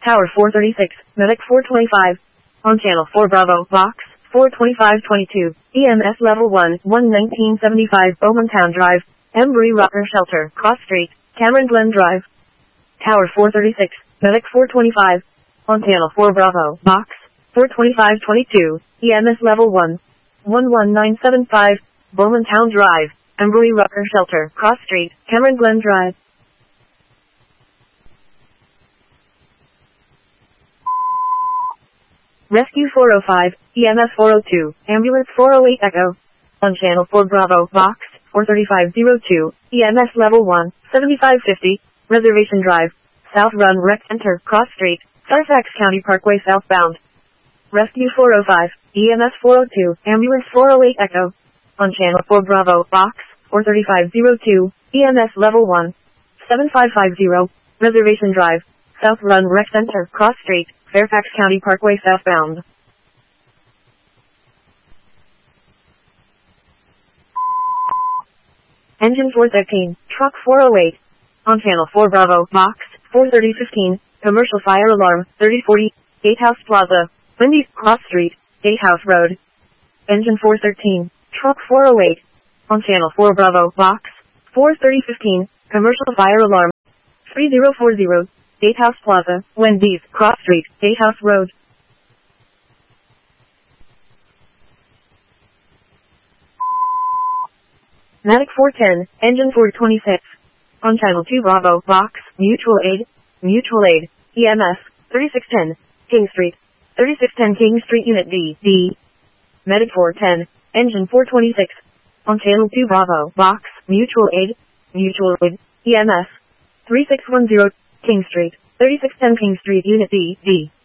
Tower 436, Medic 425. On Channel 4 Bravo, Box 42522. EMS Level 1, 11975 Bowmantown Drive, Embry Rocker Shelter, Cross Street, Cameron Glen Drive. Tower 436, Medic 425. On Channel 4 Bravo, Box 42522. EMS Level 1, 11975 Bowmantown Drive, Embry Rocker Shelter, Cross Street, Cameron Glen Drive. Rescue 405, EMS 402, Ambulance 408 Echo. On Channel 4 Bravo, Box 43502, EMS Level 1, 7550, Reservation Drive, South Run Rec Center, Cross Street, Fairfax County Parkway southbound. Rescue 405, EMS 402, Ambulance 408 Echo. On Channel 4 Bravo, Box 43502, EMS Level 1, 7550, Reservation Drive, South Run Rec Center, Cross Street, Fairfax County Parkway southbound. Engine 413, Truck 408. On Channel 4 Bravo, Box 43015, Commercial Fire Alarm 3040, Gatehouse Plaza, Wendy's, Cross Street, Gatehouse Road. Engine 413, Truck 408. On Channel 4 Bravo, Box 43015, Commercial Fire Alarm 3040, Gatehouse Plaza, Wendy's, Cross Street, Gatehouse Road. Medic 410, Engine 426. On Channel 2 Bravo, Box, Mutual Aid, EMS, 3610, King Street, 3610 King Street Unit D. Medic 410, Engine 426. On Channel 2 Bravo, Box, Mutual Aid, EMS, 3610, King Street, 3610 King Street Unit D.